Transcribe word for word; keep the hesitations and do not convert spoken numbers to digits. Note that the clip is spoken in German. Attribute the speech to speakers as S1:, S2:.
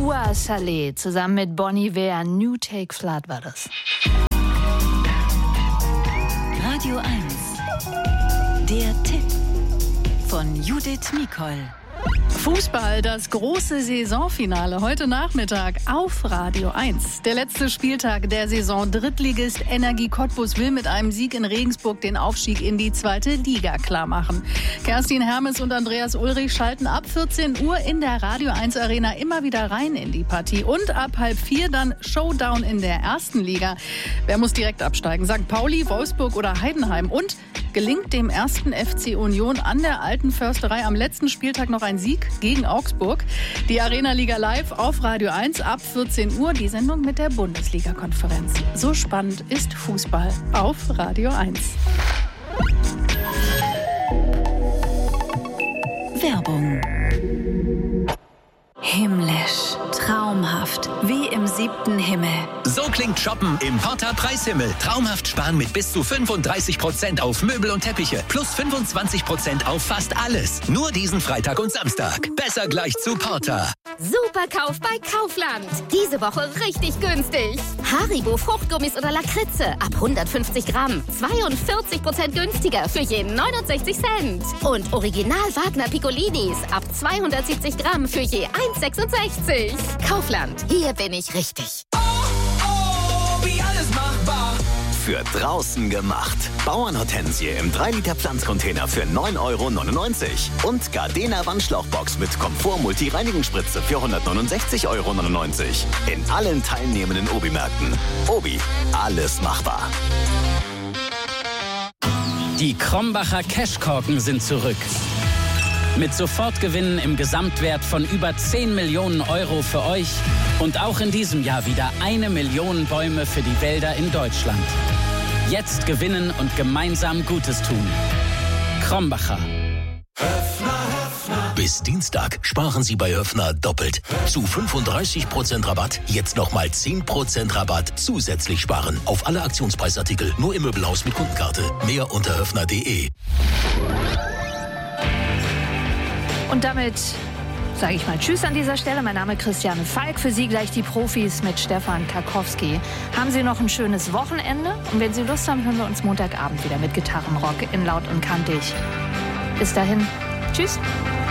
S1: Dua Saleh zusammen mit Bon Iver. New Take Flight war das.
S2: Radio eins. Der Tipp von Judith Mikol.
S3: Fußball, das große Saisonfinale heute Nachmittag auf Radio eins. Der letzte Spieltag der Saison. Drittligist Energie Cottbus will mit einem Sieg in Regensburg den Aufstieg in die zweite Liga klarmachen. Kerstin Hermes und Andreas Ulrich schalten ab vierzehn Uhr in der Radio eins Arena immer wieder rein in die Partie. Und ab halb vier dann Showdown in der ersten Liga. Wer muss direkt absteigen? Sankt Pauli, Wolfsburg oder Heidenheim? Und gelingt dem ersten F C Union an der Alten Försterei am letzten Spieltag noch ein Sieg gegen Augsburg? Die Arena-Liga live auf Radio eins ab vierzehn Uhr, die Sendung mit der Bundesliga-Konferenz. So spannend ist Fußball auf Radio eins.
S2: Werbung. Himmlisch, traumhaft, wie im siebten Himmel.
S4: So klingt Shoppen im Porta Preishimmel. Traumhaft sparen mit bis zu fünfunddreißig Prozent auf Möbel und Teppiche. Plus fünfundzwanzig Prozent auf fast alles. Nur diesen Freitag und Samstag. Besser gleich zu Porta.
S5: Super Kauf bei Kaufland. Diese Woche richtig günstig. Haribo Fruchtgummis oder Lakritze ab hundertfünfzig Gramm. zweiundvierzig Prozent günstiger für jeden neunundsechzig Cent. Und Original Wagner Piccolinis ab zweihundertsiebzig Gramm für je eins Komma sechsundsechzig. Kaufland, hier bin ich richtig.
S4: Oh, oh, wie alles machbar.
S6: Für draußen gemacht. Bauernhortensie im drei Liter Pflanzcontainer für neun Euro neunundneunzig. Und Gardena Wandschlauchbox mit Komfort Multi-Reinigungsspritze für hundertneunundsechzig Euro neunundneunzig. In allen teilnehmenden Obi-Märkten. Obi, alles machbar.
S7: Die Krombacher Cashkorken sind zurück. Mit Sofortgewinnen im Gesamtwert von über zehn Millionen Euro für euch und auch in diesem Jahr wieder eine Million Bäume für die Wälder in Deutschland. Jetzt gewinnen und gemeinsam Gutes tun. Krombacher.
S8: Bis Dienstag sparen Sie bei Höffner doppelt. Zu fünfunddreißig Prozent Rabatt, jetzt nochmal zehn Prozent Rabatt zusätzlich sparen. Auf alle Aktionspreisartikel, nur im Möbelhaus mit Kundenkarte. Mehr unter höffner punkt de.
S1: Und damit sage ich mal Tschüss an dieser Stelle. Mein Name ist Christiane Falk. Für Sie gleich die Profis mit Stefan Karkowski. Haben Sie noch ein schönes Wochenende? Und wenn Sie Lust haben, hören wir uns Montagabend wieder mit Gitarrenrock in Laut und Kantig. Bis dahin. Tschüss.